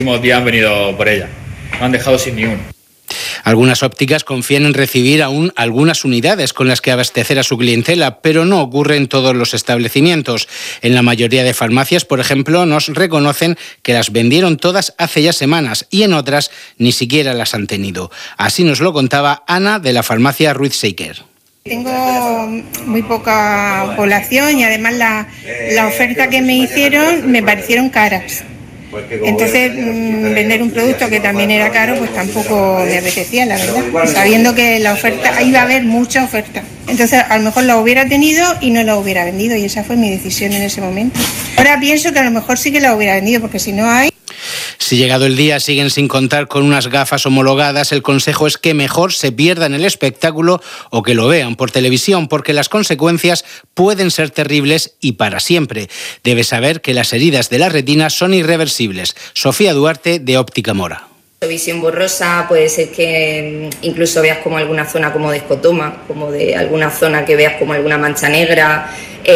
últimos días han venido por ella, no han dejado sin ni uno. Algunas ópticas confían en recibir aún algunas unidades con las que abastecer a su clientela, pero no ocurre en todos los establecimientos. En la mayoría de farmacias, por ejemplo, nos reconocen que las vendieron todas hace ya semanas y en otras ni siquiera las han tenido. Así nos lo contaba Ana de la farmacia Ruiz Seiker. Tengo muy poca población y además la oferta que me hicieron me parecieron caras. Entonces, vender un producto que también era caro, pues tampoco me apetecía, la verdad. Sabiendo que la oferta, iba a haber mucha oferta. Entonces, a lo mejor la hubiera tenido y no la hubiera vendido, y esa fue mi decisión en ese momento. Ahora pienso que a lo mejor sí que la hubiera vendido, porque si no hay... Si llegado el día siguen sin contar con unas gafas homologadas, el consejo es que mejor se pierdan el espectáculo o que lo vean por televisión, porque las consecuencias pueden ser terribles y para siempre. Debe saber que las heridas de la retina son irreversibles. Sofía Duarte, de Óptica Mora. Visión borrosa, puede ser que incluso veas como alguna zona como de escotoma, como de alguna zona que veas como alguna mancha negra,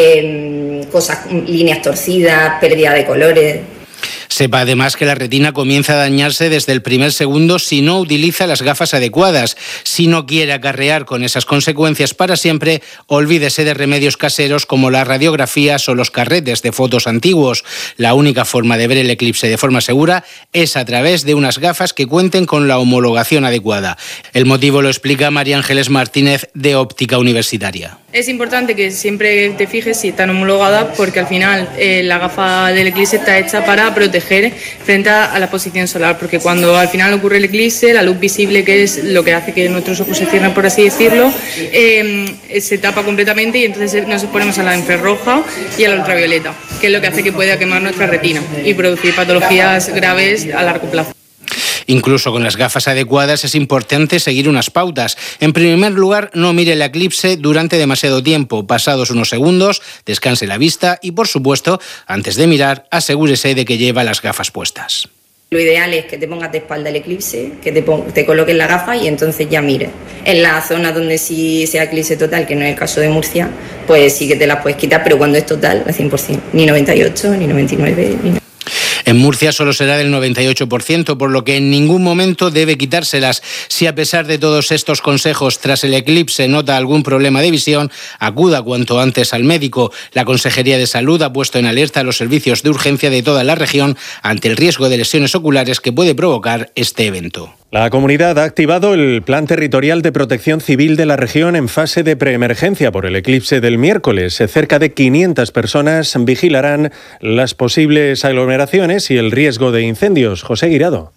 líneas torcidas, pérdida de colores. Sepa además que la retina comienza a dañarse desde el primer segundo si no utiliza las gafas adecuadas. Si no quiere acarrear con esas consecuencias para siempre, olvídese de remedios caseros como las radiografías o los carretes de fotos antiguos. La única forma de ver el eclipse de forma segura es a través de unas gafas que cuenten con la homologación adecuada. El motivo lo explica María Ángeles Martínez, de Óptica Universitaria. Es importante que siempre te fijes si están homologadas, porque al final la gafa del eclipse está hecha para proteger frente a la exposición solar, porque cuando al final ocurre el eclipse, la luz visible, que es lo que hace que nuestros ojos se cierren, por así decirlo, se tapa completamente y entonces nos exponemos a la infrarroja y a la ultravioleta, que es lo que hace que pueda quemar nuestra retina y producir patologías graves a largo plazo. Incluso con las gafas adecuadas es importante seguir unas pautas. En primer lugar, no mire el eclipse durante demasiado tiempo. Pasados unos segundos, descanse la vista y, por supuesto, antes de mirar, asegúrese de que lleva las gafas puestas. Lo ideal es que te pongas de espalda el eclipse, que te coloques la gafa y entonces ya mires. En la zona donde sí sea eclipse total, que no es el caso de Murcia, pues sí que te las puedes quitar, pero cuando es total, al 100%. Ni 98, ni 99, ni... En Murcia solo será del 98%, por lo que en ningún momento debe quitárselas. Si a pesar de todos estos consejos tras el eclipse nota algún problema de visión, acuda cuanto antes al médico. La Consejería de Salud ha puesto en alerta a los servicios de urgencia de toda la región ante el riesgo de lesiones oculares que puede provocar este evento. La comunidad ha activado el Plan Territorial de Protección Civil de la región en fase de preemergencia por el eclipse del miércoles. Cerca de 500 personas vigilarán las posibles aglomeraciones y el riesgo de incendios. José Guirado.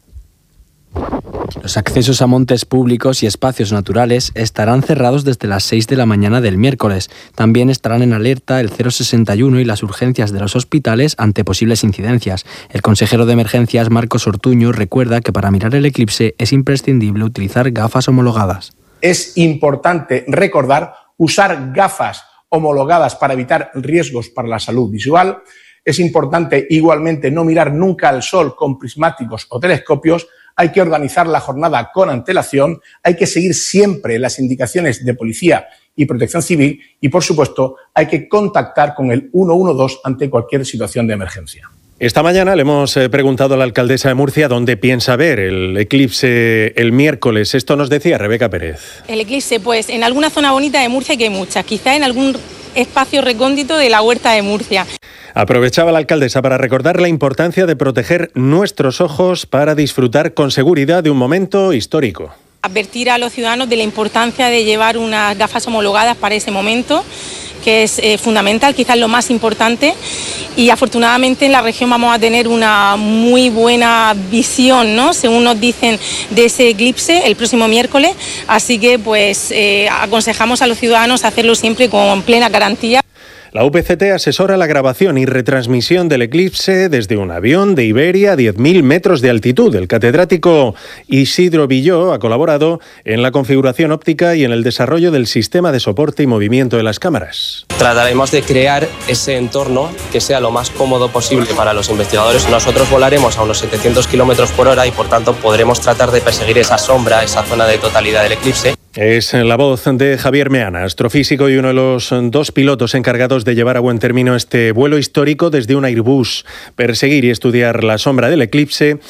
Los accesos a montes públicos y espacios naturales estarán cerrados desde las 6 de la mañana del miércoles. También estarán en alerta el 061 y las urgencias de los hospitales ante posibles incidencias. El consejero de Emergencias, Marcos Ortuño, recuerda que para mirar el eclipse es imprescindible utilizar gafas homologadas. Es importante recordar usar gafas homologadas para evitar riesgos para la salud visual. Es importante igualmente no mirar nunca al sol con prismáticos o telescopios. Hay que organizar la jornada con antelación, hay que seguir siempre las indicaciones de policía y protección civil y, por supuesto, hay que contactar con el 112 ante cualquier situación de emergencia. Esta mañana le hemos preguntado a la alcaldesa de Murcia dónde piensa ver el eclipse el miércoles. Esto nos decía Rebeca Pérez. El eclipse, pues en alguna zona bonita de Murcia, que hay muchas, quizá en algún espacio recóndito de la Huerta de Murcia. Aprovechaba la alcaldesa para recordar la importancia de proteger nuestros ojos para disfrutar con seguridad de un momento histórico. Advertir a los ciudadanos de la importancia de llevar unas gafas homologadas para ese momento, que es fundamental, quizás lo más importante, y afortunadamente en la región vamos a tener una muy buena visión, ¿no?, según nos dicen, de ese eclipse el próximo miércoles, así que pues aconsejamos a los ciudadanos hacerlo siempre con plena garantía. La UPCT asesora la grabación y retransmisión del eclipse desde un avión de Iberia a 10.000 metros de altitud. El catedrático Isidro Villó ha colaborado en la configuración óptica y en el desarrollo del sistema de soporte y movimiento de las cámaras. Trataremos de crear ese entorno que sea lo más cómodo posible para los investigadores. Nosotros volaremos a unos 700 km/h y por tanto podremos tratar de perseguir esa sombra, esa zona de totalidad del eclipse. Es la voz de Javier Meana, astrofísico y uno de los 2 pilotos encargados de llevar a buen término este vuelo histórico desde un Airbus, perseguir y estudiar la sombra del eclipse